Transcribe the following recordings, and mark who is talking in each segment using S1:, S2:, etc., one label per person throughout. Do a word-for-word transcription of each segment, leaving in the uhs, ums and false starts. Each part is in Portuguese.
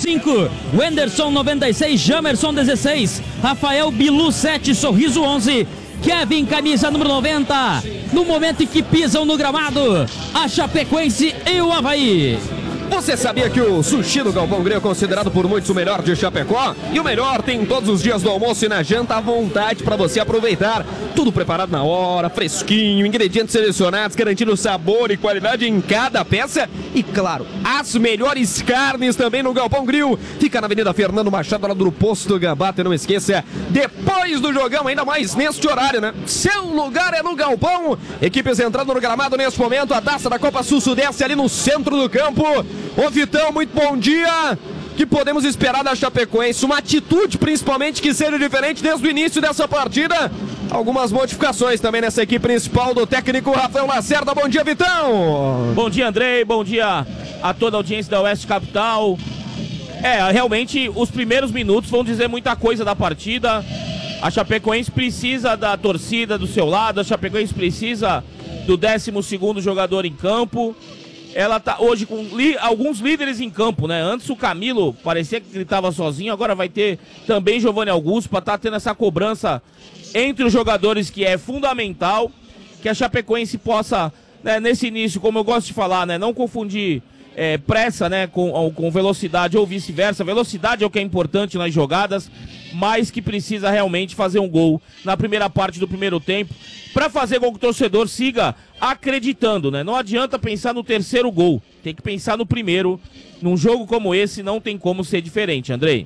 S1: cinco, Wenderson noventa e seis, Jamerson dezesseis, Rafael Bilu sete, Sorriso onze, Kevin camisa número noventa. No momento em que pisam no gramado, a Chapecoense e o Avaí.
S2: Você sabia que o sushi do Galpão Gril é considerado por muitos o melhor de Chapecó? E o melhor tem todos os dias do almoço e na janta à vontade para você aproveitar. Tudo preparado na hora, fresquinho, ingredientes selecionados, garantindo sabor e qualidade em cada peça. E claro, as melhores carnes também no Galpão Gril. Fica na Avenida Fernando Machado, lá do Posto Gambata. E não esqueça, depois do jogão, ainda mais neste horário, né? Seu lugar é no Galpão. Equipes entrando no gramado neste momento. A taça da Copa Sul-Sudeste ali no centro do campo. Ô Vitão, muito bom dia. Que podemos esperar da Chapecoense? Uma atitude, principalmente, que seja diferente desde o início dessa partida. Algumas modificações também nessa equipe principal do técnico Rafael Lacerda. Bom dia, Vitão.
S3: Bom dia, Andrei. Bom dia a toda a audiência da Oeste Capital. É, realmente, os primeiros minutos vão dizer muita coisa da partida. A Chapecoense precisa da torcida do seu lado. A Chapecoense precisa do décimo segundo jogador em campo. Ela tá hoje com li, alguns líderes em campo, né? Antes o Camilo parecia que ele estava sozinho, agora vai ter também Giovanni Augusto para estar tá tendo essa cobrança entre os jogadores, que é fundamental, que a Chapecoense possa, né, nesse início, como eu gosto de falar, né, não confundir é, pressa, né, com, com velocidade ou vice-versa. Velocidade é o que é importante nas jogadas, mas que precisa realmente fazer um gol na primeira parte do primeiro tempo, para fazer com que o torcedor siga acreditando, né? Não adianta pensar no terceiro gol, tem que pensar no primeiro. Num jogo como esse não tem como ser diferente, Andrei.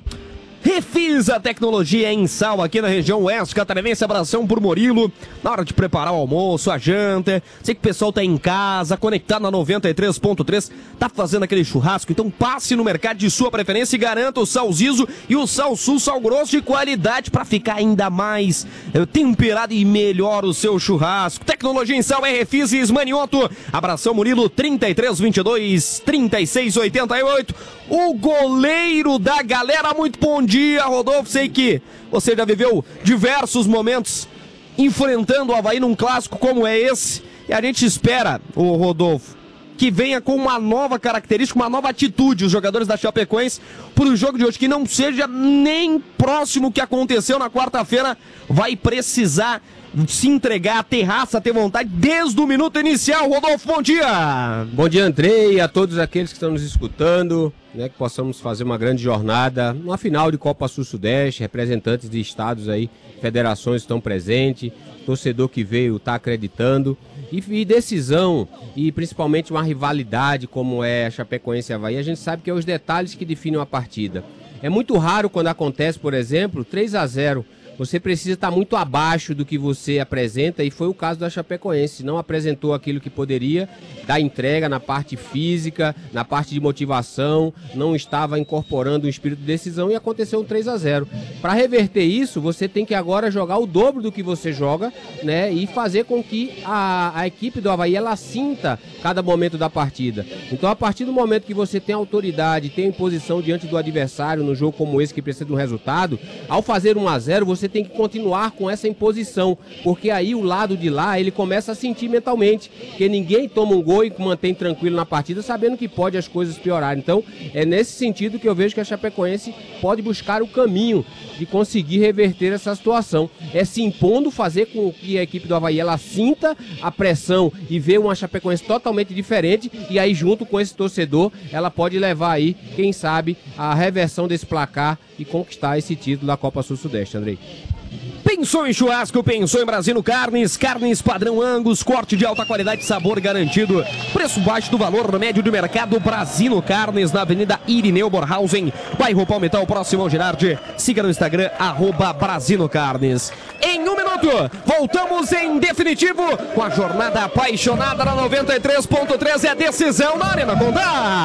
S2: Refisa Tecnologia em Sal, aqui na região oeste catarinense. Abração por Murilo, na hora de preparar o almoço, a janta. Sei que o pessoal tá em casa, conectado na noventa e três ponto três, tá fazendo aquele churrasco, então passe no mercado de sua preferência e garanta o Sal Zizo e o Sal Sul, sal grosso de qualidade para ficar ainda mais temperado e melhor o seu churrasco. Tecnologia em Sal é Refisa e Ismanioto. Abração Murilo, trinta e três, vinte e dois, trinta e seis, oitenta e oito. O goleiro da galera, muito bom dia, Rodolfo. Sei que você já viveu diversos momentos enfrentando o Avaí num clássico como é esse. E a gente espera, o Rodolfo, que venha com uma nova característica, uma nova atitude os jogadores da Chapecoense para o jogo de hoje, que não seja nem próximo que aconteceu na quarta-feira. Vai precisar se entregar, ter raça, ter vontade desde o minuto inicial. Rodolfo, bom dia!
S4: Bom dia, Andrei, a todos aqueles que estão nos escutando, né, que possamos fazer uma grande jornada, uma final de Copa Sul-Sudeste, representantes de estados aí, federações estão presentes, torcedor que veio está acreditando, e, e decisão, e principalmente uma rivalidade como é a Chapecoense e Avaí, a gente sabe que é os detalhes que definem uma partida. É muito raro quando acontece, por exemplo, três a zero, você precisa estar muito abaixo do que você apresenta, e foi o caso da Chapecoense. Não apresentou aquilo que poderia, da entrega na parte física, na parte de motivação, não estava incorporando o espírito de decisão e aconteceu um três a zero. Para reverter isso, você tem que agora jogar o dobro do que você joga, né, e fazer com que a, a equipe do Avaí ela sinta cada momento da partida. Então, a partir do momento que você tem autoridade, tem imposição diante do adversário num jogo como esse que precisa de um resultado, ao fazer um a zero, você tem que continuar com essa imposição, porque aí o lado de lá ele começa a sentir mentalmente que ninguém toma um gol e mantém tranquilo na partida, sabendo que pode as coisas piorar. Então é nesse sentido que eu vejo que a Chapecoense pode buscar o caminho de conseguir reverter essa situação, é se impondo, fazer com que a equipe do Avaí ela sinta a pressão e ver uma Chapecoense totalmente diferente, e aí junto com esse torcedor ela pode levar aí, quem sabe, a reversão desse placar e conquistar esse título da Copa Sul-Sudeste, Andrei.
S2: Pensou em churrasco, pensou em Brasino Carnes, carnes padrão Angus, corte de alta qualidade, sabor garantido, preço baixo do valor médio de mercado. Brasino Carnes, na Avenida Irineu Borhausen, bairro Palmital, próximo ao Girardi. Siga no Instagram, arroba Brasino Carnes. Em um minuto, voltamos em definitivo com a jornada apaixonada na noventa e três ponto três, é decisão na Arena Condá.